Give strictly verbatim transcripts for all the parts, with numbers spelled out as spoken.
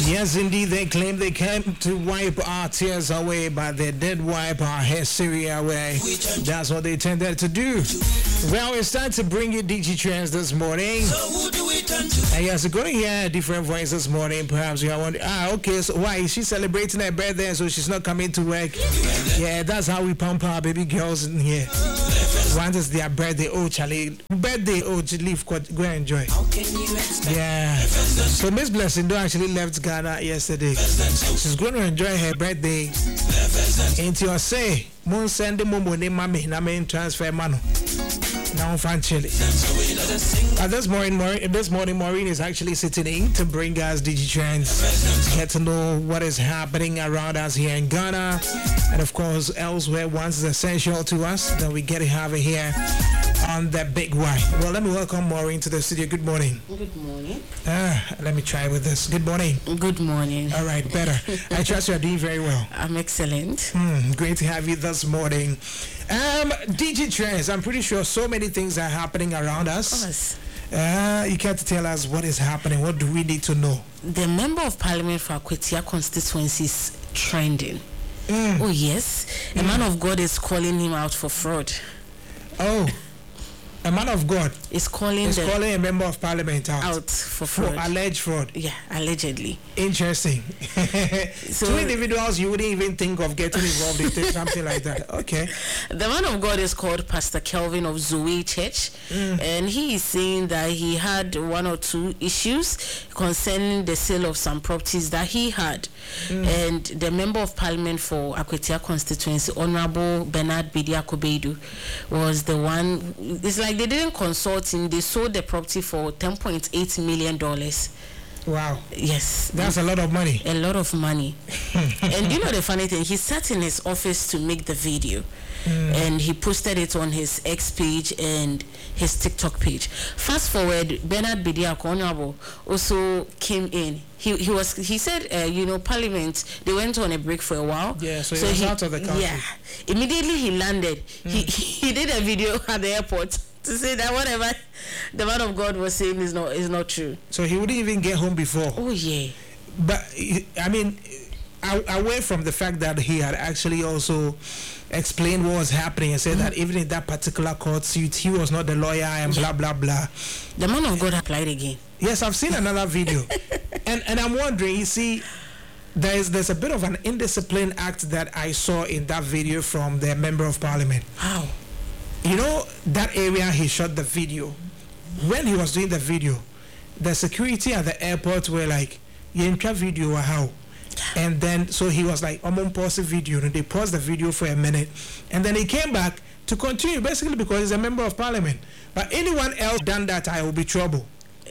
Yes, indeed, they claim they came to wipe our tears away, but they did wipe our history away. That's what they intended to do. Well, it's time to bring you D J Trends this morning. So who do we turn to? And yes, you're going to hear a different voice this morning. Perhaps you are wondering, ah, okay, so why is she celebrating her birthday so she's not coming to work? Yeah, that's how we pump our baby girls in here. Once it's their birthday, oh, Charlie, birthday, oh, leave, go and enjoy. How can you expect? Yeah. So Miss Blessing do actually left Ghana yesterday. She's going to enjoy her birthday. Into your say, Moon send the momo ne mami na main transfer mano. Now from Chile. Uh, this morning, Maureen, this morning, Maureen is actually sitting in to bring us D J Trends, get to know what is happening around us here in Ghana, and of course elsewhere. Once is essential to us, then we get to have it here on the Big Y. Well, let me welcome Maureen to the studio. Good morning. Good morning. Ah, let me try with this. Good morning. Good morning. All right, better. I trust you are doing very well. I'm excellent. Mm, great to have you this morning. Um, D J Trends, I'm pretty sure so many things are happening around us. Of course. Uh, you can't tell us what is happening. What do we need to know? The member of parliament for Akwetia constituency is trending. Mm. Oh, yes. A Mm. man of God is calling him out for fraud. Oh, a man of God Is calling is the calling a member of parliament out, out for for fraud. alleged fraud. Yeah, allegedly. Interesting. So- Two individuals you wouldn't even think of getting involved in something like that. Okay. The man of God is called Pastor Kelvin of Zoe Church, Mm. and he is saying that he had one or two issues concerning the sale of some properties that he had. Mm. And the member of parliament for Akwetia constituency, Honorable Bernard Bediako Beidu, was the one. It's like they didn't consult him. They sold the property for ten point eight million dollars. Wow. Yes, That's a lot of money. a lot of money. And you know the funny thing, he sat in his office to make the video, Mm. and he posted it on his X page and his TikTok page. Fast forward, Bernard Bediako Honorable also came in. He he was he said uh, you know Parliament, they went on a break for a while. Yeah, so he was out of the country. Yeah, immediately he landed. He he did a video at the airport to say that whatever the man of God was saying is not is not true. So he wouldn't even get home before. Oh yeah. But I mean, a- away from the fact that he had actually also explained what was happening and said that even in that particular court suit, he was not the lawyer and blah blah blah. The man of God applied again. Yes, I've seen another video, and and I'm wondering. You see, there's there's a bit of an indiscipline act that I saw in that video from the member of parliament. How? You know that area he shot the video. When he was doing the video, the security at the airport were like, "You intra video or how?" And then so he was like, "I'm on pause the video," and they paused the video for a minute, and then he came back to continue, basically because he's a member of parliament. But anyone else done that, I will be trouble.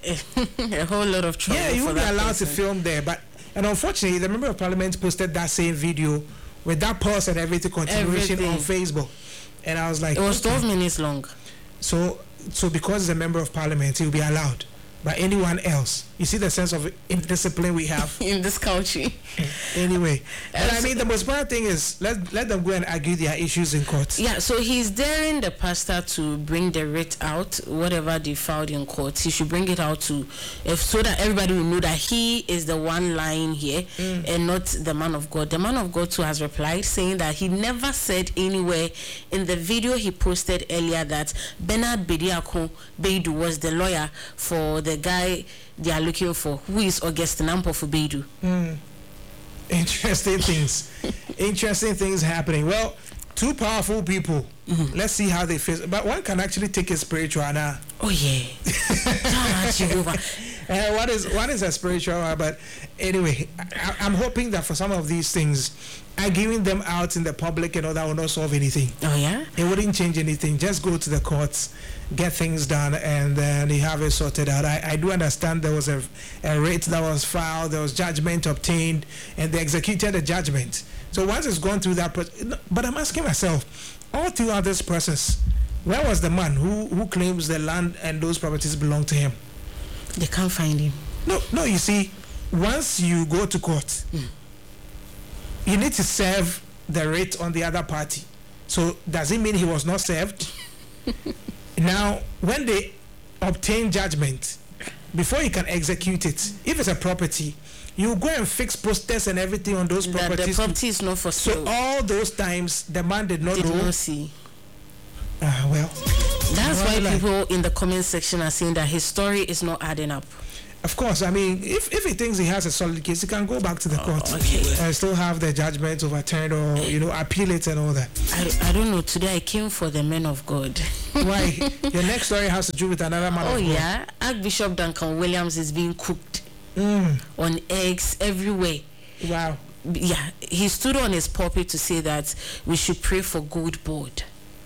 A whole lot of trouble. Yeah, you for won't be that allowed person. to film there. But and unfortunately, the member of parliament posted that same video with that pause and everything continuation Everything. on Facebook, and I was like, It was okay. twelve minutes long. So, so because he's a member of parliament, he'll be allowed. But anyone else, you see the sense of indiscipline we have. In this country. Anyway, but I mean, the most important thing is let let them go and argue their issues in court. Yeah, so he's daring the pastor to bring the writ out, whatever they filed in court. He should bring it out to, if so that everybody will know that he is the one lying here Mm. and not the man of God. The man of God too has replied saying that he never said anywhere in the video he posted earlier that Bernard Bediako Beidu was the lawyer for the guy they are looking for, who is Augustine Ampofu Beidu. Mm. Interesting things, interesting things happening. Well, two powerful people. Mm-hmm. Let's see how they face. But one can actually take it spiritual now. Oh yeah. Uh, what is one is a spiritual, uh, but anyway, I, I'm hoping that for some of these things, arguing them out in the public and all that will not solve anything. Oh yeah. It wouldn't change anything. Just go to the courts, get things done, and then you have it sorted out. I, I do understand there was a, a writ that was filed, there was judgment obtained, and they executed the judgment. So once it's gone through that process, but I'm asking myself, all throughout this process, where was the man who, who claims the land and those properties belong to him? They can't find him. No, no, you see, once you go to court, mm. you need to serve the writ on the other party. So does it mean he was not served? Now, when they obtain judgment, before you can execute it, if it's a property, you go and fix posters and everything on those That properties. the property is not for So sale. all those times the man did not Did know. not see. Ah, well, That's Well, why like- people in the comment section are saying that his story is not adding up. of course, I mean, if, if he thinks he has a solid case, he can go back to the court okay. and still have the judgment overturned or, you know, appeal it and all that. I, I don't know. Today I came for the men of God. Why? Your next story has to do with another man. Oh of God. yeah, Archbishop Duncan Williams is being cooked Mm, on eggs everywhere. wow. Yeah, he stood on his pulpit to say that we should pray for good board.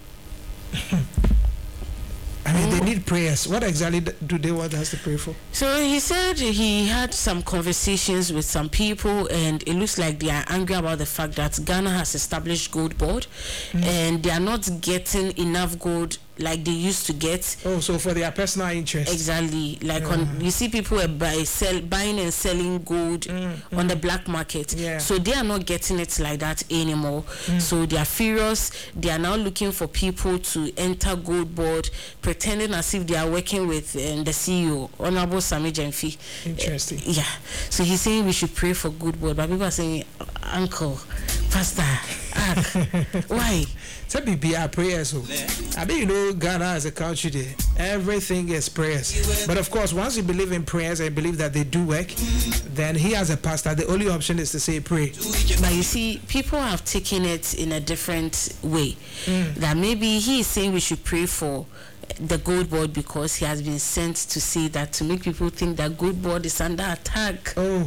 I mean, they need prayers. What exactly do they want us to pray for? So he said he had some conversations with some people, and it looks like they are angry about the fact that Ghana has established gold board, mm. and they are not getting enough gold like they used to get. Oh, so for their personal interest. Exactly. Like Yeah. on, you see people are buy, sell, buying and selling gold Mm, on the black market. Yeah. So they are not getting it like that anymore. So they are furious. They are now looking for people to enter gold board, pretending as if they are working with um, the C E O, Honorable Sami Jenfi. Interesting. Uh, yeah. So he's saying we should pray for good board, but people are saying, Uncle, Pastor, Ak, why? Tell me, be our prayers. So. I mean, you know, Ghana as a country, there, everything is prayers. But of course, once you believe in prayers and believe that they do work, then he as a pastor, the only option is to say pray. But you see, people have taken it in a different way. Mm. That maybe he is saying we should pray for the gold board because he has been sent to say that, to make people think that gold board is under attack. Oh,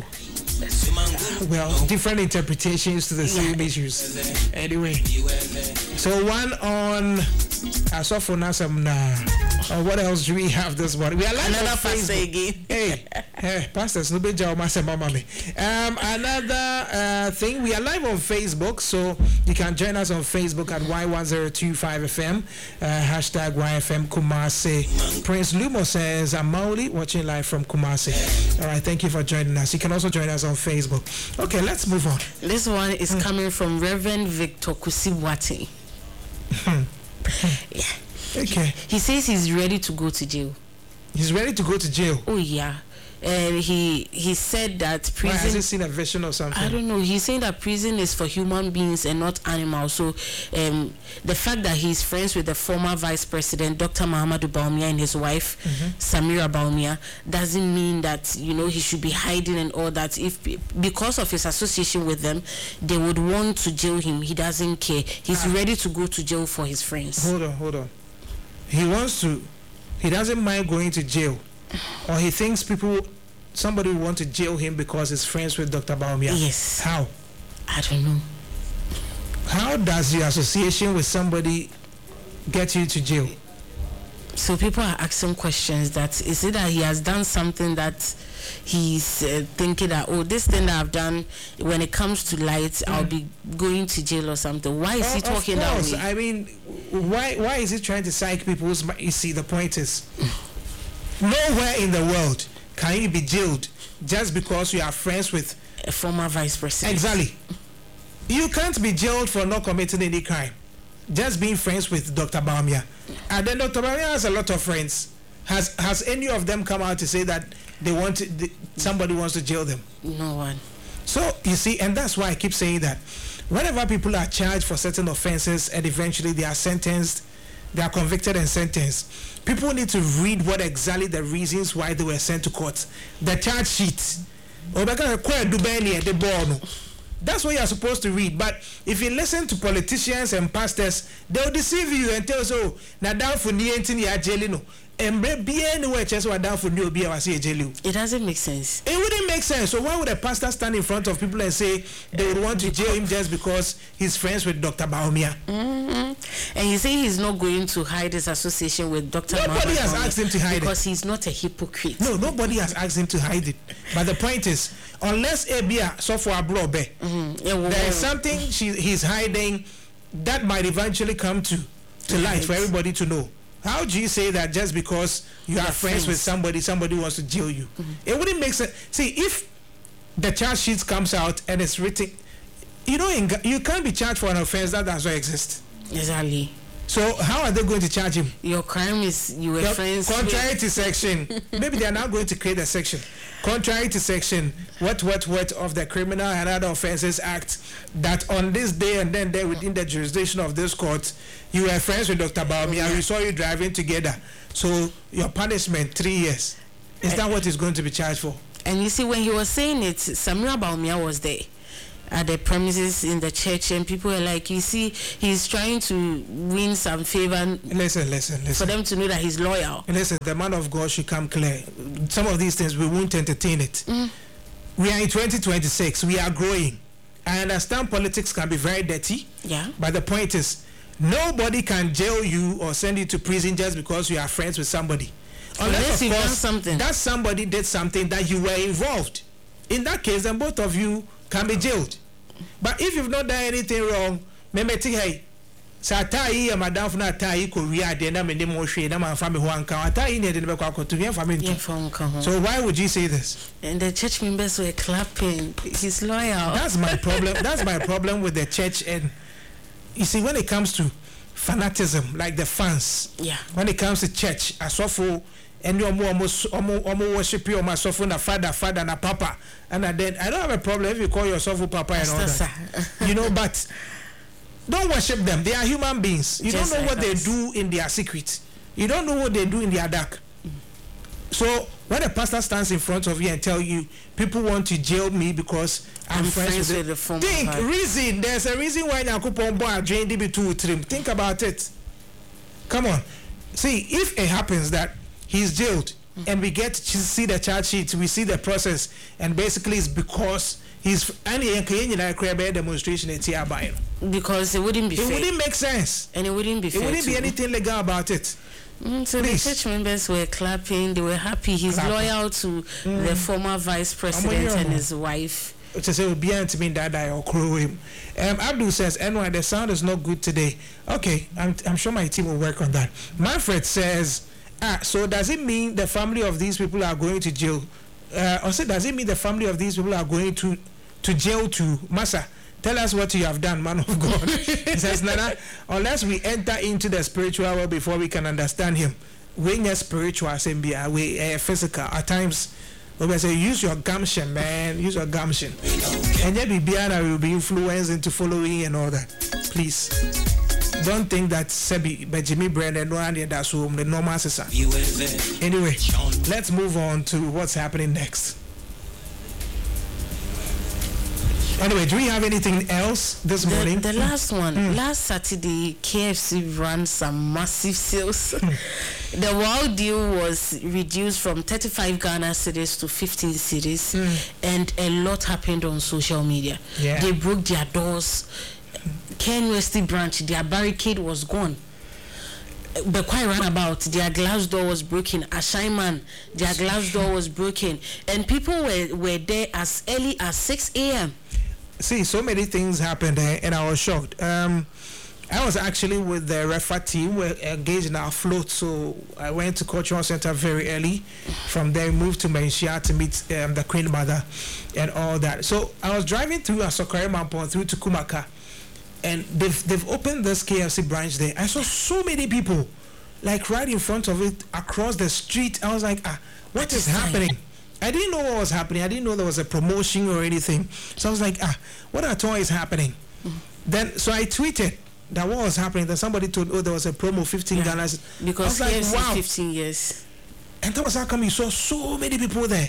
well, different interpretations to the same Yeah. issues. Anyway, so one on Asofo Nasamna. Uh, what else do we have this morning? We are live Another on pastor Facebook. again. Hey, hey, pastors, no be jaw mama mama. Um, another uh, thing, we are live on Facebook, so you can join us on Facebook at Y one zero two five F M, uh, hashtag Y F M Kumasi. Prince Lumo says, I'm Mauli, watching live from Kumasi. All right, thank you for joining us. You can also join us on Facebook. Okay, let's move on. This one is coming from Reverend Victor Kusibwati. Yeah. Okay, He says he's ready to go to jail. he's ready to go to jail. Oh yeah. And he he said that Why, has he prison, seen a vision or something? I don't know. He's saying that prison is for human beings and not animals. So, um, the fact that he's friends with the former vice president, Doctor Mahamadou Bawumia, and his wife, Samira Bawumia, doesn't mean that, you know, he should be hiding and all that. If because of his association with them, they would want to jail him. He doesn't care. He's Ah. ready to go to jail for his friends. Hold on, hold on. He wants to, he doesn't mind going to jail. Or he thinks people, somebody will want to jail him because he's friends with Doctor Bawumia. Yes. How? I don't know. How does your association with somebody get you to jail? So people are asking questions that, is it that he has done something that he's uh, thinking that, oh, this thing that I've done, when it comes to light, I'll be going to jail or something. Why is he Of talking that course. way? I mean, why why is he trying to psych people's mi- You see, the point is, nowhere in the world can you be jailed just because you are friends with. A former vice president. Exactly. You can't be jailed for not committing any crime. Just being friends with Doctor Bawumia. And then Doctor Bawumia has a lot of friends. Has has any of them come out to say that they want to, the, somebody wants to jail them? No one. So you see, and that's why I keep saying that whenever people are charged for certain offenses and eventually they are sentenced, they are convicted and sentenced, people need to read what exactly the reasons why they were sent to court. The charge sheet. That's what you are supposed to read. But if you listen to politicians and pastors, they'll deceive you and tell you, oh, now down for niente ya jail no. And be anywhere just what down for new be our jail. It doesn't make sense. It wouldn't make sense. So why would a pastor stand in front of people and say they would want to jail him just because he's friends with Doctor Bawumia? Mm-hmm. And he's saying he's not going to hide his association with Doctor Nobody has asked him to hide it. because he's not a hypocrite. No, nobody has asked him to hide it. But the point is, unless Abia software blobe, Mm-hmm. Yeah, well, there is something she, he's hiding that might eventually come to, to light Right. for everybody to know. How do you say that just because you are You're friends, friends. with somebody, somebody wants to jail you? It wouldn't make sense. See, if the charge sheet comes out and it's written, you know, in, Ga- you can't be charged for an offense that does not exist. Exactly. So how are they going to charge him? Your crime is you were Your- friends. Contrary with- to section, maybe they are now going to create a section. Contrary to section, what, what, what of the Criminal and Other Offences Act, that on this day and then there within the jurisdiction of this court, you were friends with Doctor Baumia, Yeah. we saw you driving together. So your punishment, three years. Is that what he's going to be charged for? And you see, when he was saying it, Samuel Baumia was there at the premises in the church, and people were like, you see, he's trying to win some favor Listen, listen, for listen. them to know that he's loyal. Listen, the man of God should come clear. Some of these things, we won't entertain it. Mm. We are in twenty twenty-six. We are growing. I understand politics can be very dirty. Yeah. But the point is, nobody can jail you or send you to prison just because you are friends with somebody. Unless of you've done course, something. that somebody did something that you were involved. In that case, then both of you can be jailed. But if you've not done anything wrong, remember, hey, Satai, a madam for Natai, Korea, then I'm in the motion, I'm a family who are Kawatai, and the Bako to be a family. Yeah, from Kaho. So why would you say this? And the church members were clapping. He's loyal. That's my problem. That's my problem with the church. And you see, when it comes to fanatism, like the fans, Yeah. when it comes to church, I suffer, and you almost almost worship you, my suffer, na father, father, na papa, and then I don't have a problem if you call yourself a papa and all Pastor, that. You know, but don't worship them. They are human beings. You Just don't know like what us. they do in their secret. You don't know what they do in their dark. So when a pastor stands in front of you and tell you people want to jail me because I'm, I'm friends, friends with, with the the former think husband. reason. There's a reason why Nyakupon boy joined D B two trim. Think about it. Come on. See, if it happens that he's jailed and we get to see the charge sheet, we see the process, and basically it's because he's any demonstration at here by because it wouldn't be it fair. wouldn't make sense. and it wouldn't be It fair. wouldn't be to- anything legal about it. Mm, so Please. the church members were clapping. They were happy. He's Clapping. loyal to the former vice president here, and man. his wife. To say behind to me that I or crow him. Um, Abdul says, "Anyway, the sound is not good today." Okay, I'm I'm sure my team will work on that. Manfred says, "Ah, so does it mean the family of these people are going to jail? Uh, or say, does it mean the family of these people are going to to jail too, Massa? Tell us what you have done, man of God." He says, "Nana, unless we enter into the spiritual world before we can understand him, we need spiritual, same be we uh, physical at times." We say, use your gumption, man. Use your gumption. And yet, Bibiana will be influenced into following and all that. Please. Don't think that Sebi, Benjamin Brennan, no one that's home, the normal sister. You were there. Anyway, let's move on to what's happening next. Anyway, do we have anything else this The, morning? the last one, last Saturday, K F C ran some massive sales. The wow deal was reduced from thirty-five Ghana cedis to fifteen cedis, and a lot happened on social media. Yeah. They broke their doors. Ken Westy branch, their barricade was gone. But quite roundabout, their glass door was broken. Ashaiman, their glass door was broken, and people were, were there as early as six a.m. See, so many things happened there, and I was shocked. Um, I was actually with the refer team. We're engaged in our float, so I went to Cultural Center very early. From there, moved to Menchia to meet um, the Queen Mother and all that. So I was driving through Asokore Mampon through to Kumaka, and they've they've opened this K F C branch there. I saw so many people, like right in front of it, across the street. I was like, ah, what is happening? I didn't know what was happening. I didn't know there was a promotion or anything. So I was like, ah, what at all is happening? Mm-hmm. Then, so I tweeted that what was happening. Then somebody told, oh, there was a promo, fifteen Yeah. Ghana. Because I K F was C like, wow. fifteen years. And that was how come you saw so many people there.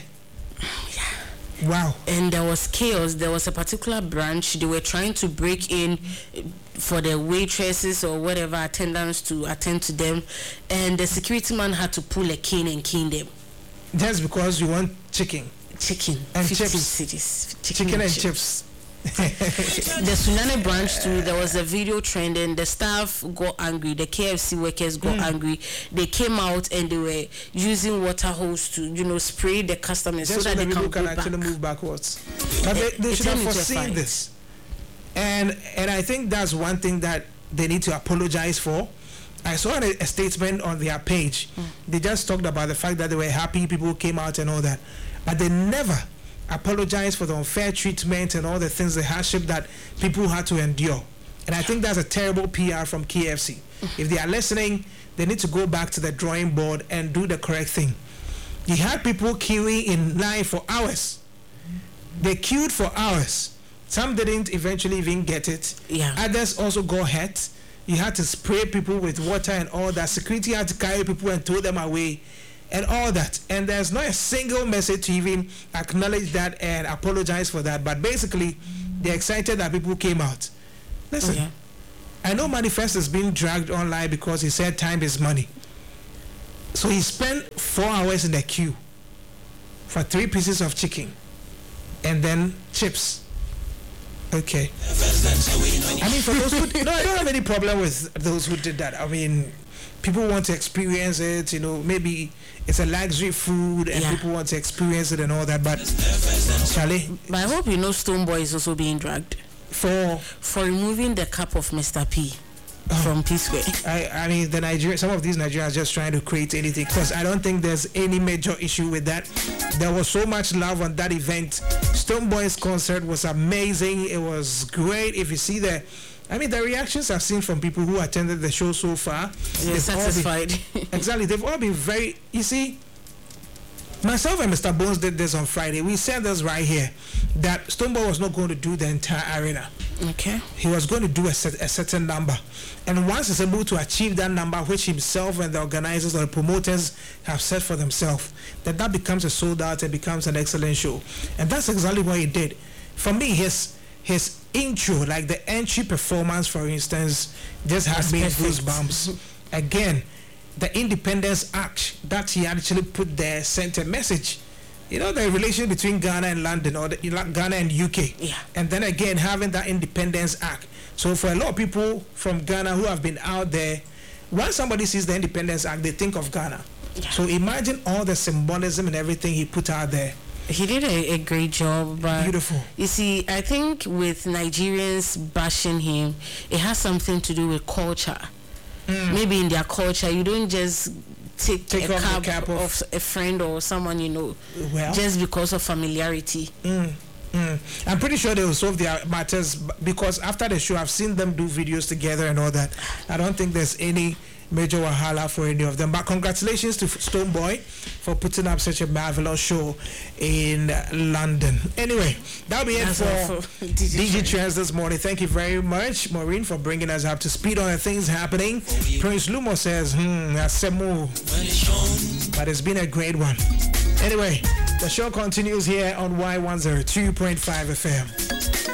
Yeah. Wow. And there was chaos. There was a particular branch. They were trying to break in for the waitresses or whatever attendants to attend to them. And the security man had to pull a cane and cane them. Just because you want chicken. Chicken. And fifteen chips. cities. Chicken, Chicken, and chip. chips. The Sunane branch too, there was a video trending. The staff got angry. The K F C workers got Mm. angry. They came out and they were using water hose to, you know, spray the customers Just so that the they people can can go actually back. move backwards. But they, they It should have turned into a foreseen fight. this. And and I think that's one thing that they need to apologize for. I saw a, a statement on their page. Mm. They just talked about the fact that they were happy, people came out and all that. But they never apologized for the unfair treatment and all the things, the hardship that people had to endure. And I think that's a terrible P R from K F C. If they are listening, they need to go back to the drawing board and do the correct thing. You had people queuing in line for hours. They queued for hours. Some didn't eventually even get it. Yeah. Others also got hurt. You had to spray people with water and all that. Security had to carry people and throw them away and all that. And there's not a single message to even acknowledge that and apologize for that. But basically, they're excited that people came out. Listen, Yeah. I know Manifest is being dragged online because he said time is money. So he spent four hours in the queue for three pieces of chicken and then chips. Okay. I mean, for those who no, I don't have any problem with those who did that. I mean, people want to experience it. You know, maybe it's a luxury food and Yeah. people want to experience it and all that. But Charlie, But I hope you know Stonebwoy is also being dragged for for removing the cap of Mister P from P Square. I, I mean, the Nigeria, some of these Nigerians are just trying to create anything because I don't think there's any major issue with that. There was so much love on that event. Stonebwoy's concert was amazing. It was great. If you see the, I mean, the reactions I've seen from people who attended the show so far, You're they've all been- satisfied. exactly, they've all been very. You see, myself and Mister Bones did this on Friday. We said this right here that Stonebwoy was not going to do the entire arena. Okay. He was going to do a, set, a certain number, and once he's able to achieve that number, which himself and the organizers or the promoters have set for themselves, then that becomes a sold out and becomes an excellent show. And that's exactly what he did. For me, his his intro, like the entry performance, for instance, just has That's me perfect. goosebumps. Again, the Independence Act that he actually put there sent a message. You know, the relation between Ghana and London, or the, Ghana and U K. Yeah. And then again, having that Independence Act. So for a lot of people from Ghana who have been out there, once somebody sees the Independence Act, they think of Ghana. Yeah. So imagine all the symbolism and everything he put out there. He did a, a great job, but Beautiful. you see, I think with Nigerians bashing him, it has something to do with culture. Maybe in their culture, you don't just take, Take a off the cab cap of, of- a friend or someone you know Well. just because of familiarity. Mm, mm. I'm pretty sure they will solve their matters b- because after the show, I've seen them do videos together and all that. I don't think there's any major wahala for any of them. But congratulations to Stonebwoy for putting up such a marvelous show in uh, London. Anyway, that'll be it That's for all for D J D J Trends. Trends this morning. Thank you very much, Maureen, for bringing us up to speed on the things happening. Prince Lumo says, hmm, that's a move. But it's been a great one. Anyway, the show continues here on Y one oh two point five F M.